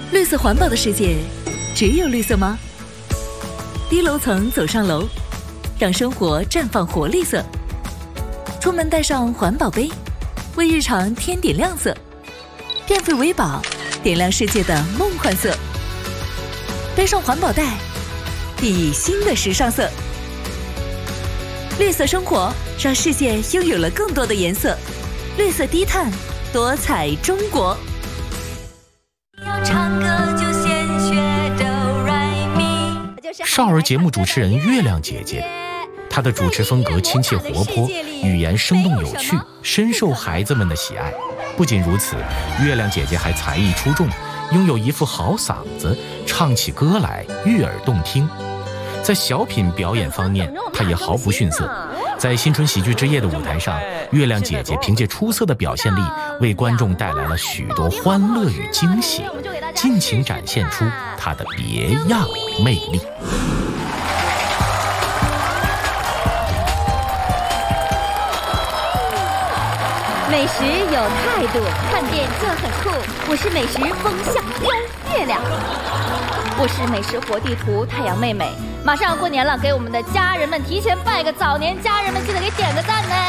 绿色环保的世界，只有绿色吗？低楼层走上楼，让生活绽放活力色。出门带上环保杯，为日常添点亮色。电费为宝，点亮世界的梦幻色。背上环保袋，熠熠新的时尚色。绿色生活，让世界拥有了更多的颜色。绿色低碳，多彩中国。要唱歌就先学哆来咪。 少儿节目主持人月亮姐姐，她的主持风格亲切活泼，语言生动有趣，深受孩子们的喜爱。不仅如此，月亮姐姐还才艺出众，拥有一副好嗓子，唱起歌来悦耳动听。在小品表演方面，她也毫不逊色。在新春喜剧之夜的舞台上，月亮姐姐凭借出色的表现力，为观众带来了许多欢乐与惊喜，尽情展现出她的别样魅力。 美食有态度，看店就很酷。我是美食风向标月亮，我是美食活地图太阳妹妹。马上要过年了，给我们的家人们提前拜个早年，家人们记得给点个赞呢。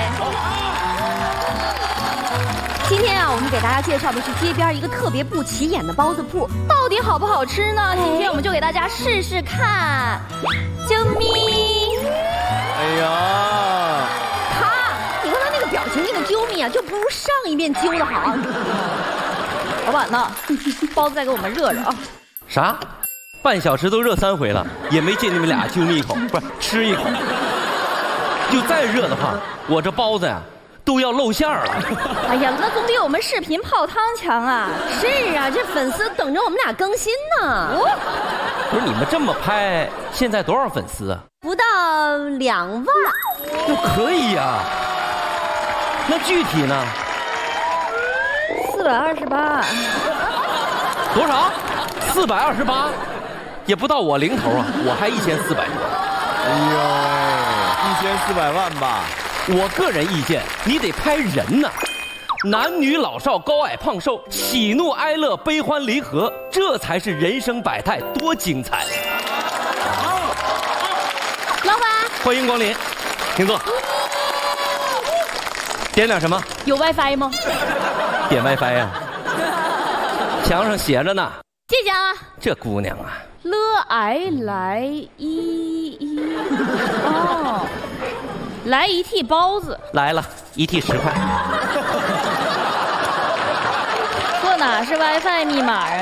今天啊，我们给大家介绍的是街边一个特别不起眼的包子铺，到底好不好吃呢？今天我们就给大家试试看。啾咪！ 哎呀！ 你看他那个表情，那个啾咪啊，就不如上一遍揪的好。老板呢？包子再给我们热热啊！ 啥？半小时都热3回了，也没见你们俩啾咪一口，不是吃一口。就再热的话，我这包子呀都要露馅了。 哎呀，那总比我们视频泡汤强啊！是啊，这粉丝等着我们俩更新呢。 不是你们这么拍，现在多少粉丝啊？ 不到2万。 那可以呀。那具体呢 ？428。 多少？428，也不到我零头啊，我还1400多。 哎呦喂，1400万吧？ 我个人意见，你得拍人呐，男女老少、高矮胖瘦，喜怒哀乐、悲欢离合，这才是人生百态，多精彩！ 老板， 欢迎光临，请坐。点点什么？ 有 WiFi 吗？ 点 WiFi 呀、墙上写着呢。 谢谢啊。 这姑娘啊， 来哦，来一屉包子。 来了，1屉10块。 这哪是 WiFi 密码啊？